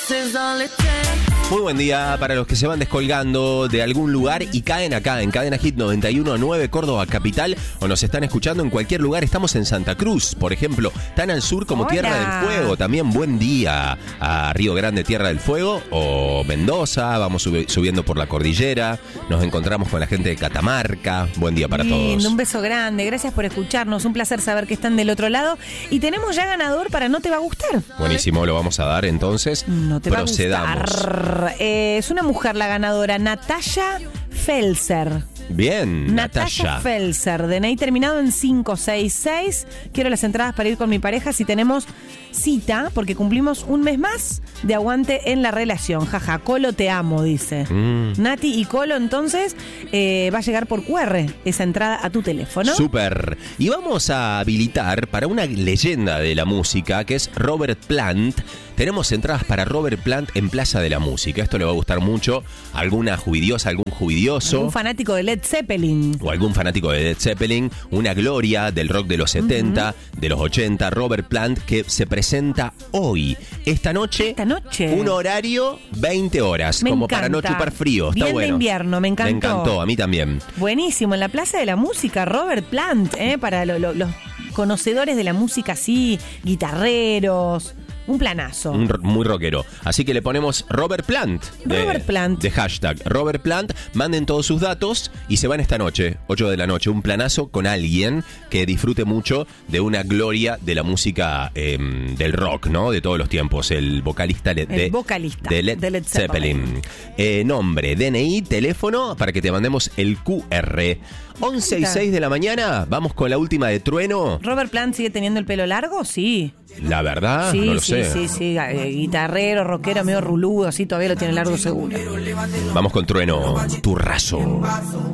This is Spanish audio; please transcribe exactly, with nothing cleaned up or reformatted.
Muy buen día para los que se van descolgando de algún lugar y caen acá en Cadena Hit noventa y uno punto nueve Córdoba Capital, o nos están escuchando en cualquier lugar. Estamos en Santa Cruz, por ejemplo, tan al sur como Hola. Tierra del Fuego. También buen día a Río Grande, Tierra del Fuego, o Mendoza. Vamos subi- subiendo por la cordillera, nos encontramos con la gente de Catamarca. Buen día para Lindo, todos. un beso grande, gracias por escucharnos, un placer saber que están del otro lado. Y tenemos ya ganador para No Te Va a Gustar. Buenísimo, lo vamos a dar entonces. No te Procedamos. va a gustar. Eh, es una mujer la ganadora, Natalia Felser. Bien, Natalia Natalia. Felser, D N I terminado en cinco seis seis. Quiero las entradas para ir con mi pareja si tenemos cita, porque cumplimos un mes más de aguante en la relación. Jaja, Colo te amo, dice. Mm. Nati y Colo, entonces, eh, va a llegar por Q R esa entrada a tu teléfono. Súper. Y vamos a habilitar para una leyenda de la música, que es Robert Plant. Tenemos entradas para Robert Plant en Plaza de la Música. Esto le va a gustar mucho a alguna juvidiosa, algún juvidioso. Un fanático de Led Zeppelin. O algún fanático de Led Zeppelin, una gloria del rock de los setenta, uh-huh. de los ochenta, Robert Plant, que se presenta hoy, esta noche, esta noche. un horario veinte horas, me como encanta. para no chupar frío. Está Bien bueno. de invierno, me encantó. Me encantó, a mí también. Buenísimo, en la Plaza de la Música, Robert Plant, ¿eh? Para lo, lo, los conocedores de la música así, guitarreros. Un planazo. Un, muy rockero. Así que le ponemos Robert Plant. De, Robert Plant. De hashtag Robert Plant. Manden todos sus datos y se van esta noche, ocho de la noche. Un planazo con alguien que disfrute mucho de una gloria de la música eh, del rock, ¿no? De todos los tiempos. El vocalista, le, de, El vocalista de Led, de Led Zeppelin. Zeppelin. Eh, nombre, D N I, teléfono para que te mandemos el Q R. once y seis de la mañana. Vamos con la última de Trueno. ¿Robert Plant sigue teniendo el pelo largo? Sí. La verdad, sí, no lo sí, sé. Sí, sí, sí. Eh, guitarrero, rockero, medio ruludo, así todavía lo tiene largo seguro. Vamos con Trueno, Turrazo.